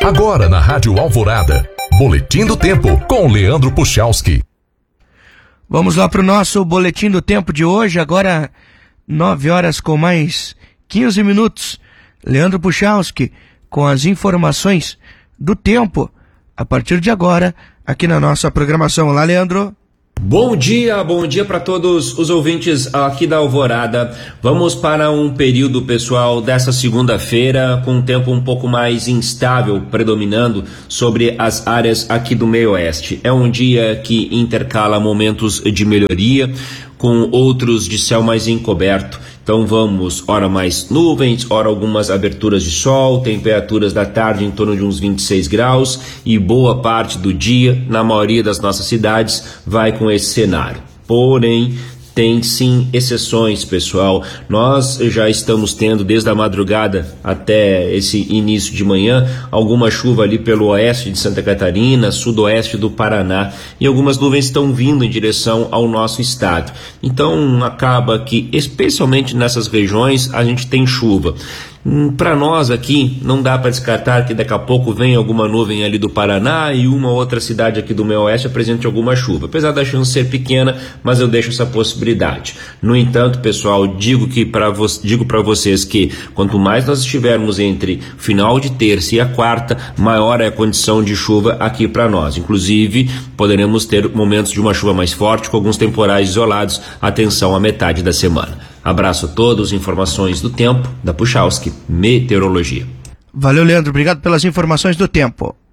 Agora na Rádio Alvorada, Boletim do Tempo com Leandro Puchalski. Vamos lá para o nosso Boletim do Tempo de hoje, agora 9 horas com mais 15 minutos. Leandro Puchalski com as informações do tempo a partir de agora aqui na nossa programação. Olá, Leandro. Bom dia para todos os ouvintes aqui da Alvorada. Vamos para um período, pessoal, dessa segunda-feira com um tempo um pouco mais instável predominando sobre as áreas aqui do meio oeste. É um dia que intercala momentos de melhoria com outros de céu mais encoberto. Então vamos, ora mais nuvens, ora algumas aberturas de sol, temperaturas da tarde em torno de uns 26 graus e boa parte do dia, na maioria das nossas cidades, vai com esse cenário. Porém, tem sim exceções, pessoal. Nós já estamos tendo desde a madrugada até esse início de manhã alguma chuva ali pelo oeste de Santa Catarina, sudoeste do Paraná, e algumas nuvens estão vindo em direção ao nosso estado. Então acaba que, especialmente nessas regiões, a gente tem chuva. Para nós aqui, não dá para descartar que daqui a pouco vem alguma nuvem ali do Paraná e uma outra cidade aqui do meio oeste apresente alguma chuva. Apesar da chance ser pequena, mas eu deixo essa possibilidade. No entanto, pessoal, digo para vocês que quanto mais nós estivermos entre final de terça e a quarta, maior é a condição de chuva aqui para nós. Inclusive, poderemos ter momentos de uma chuva mais forte com alguns temporais isolados. Atenção à metade da semana. Abraço a todos, informações do tempo da Puchalski Meteorologia. Valeu, Leandro, obrigado pelas informações do tempo.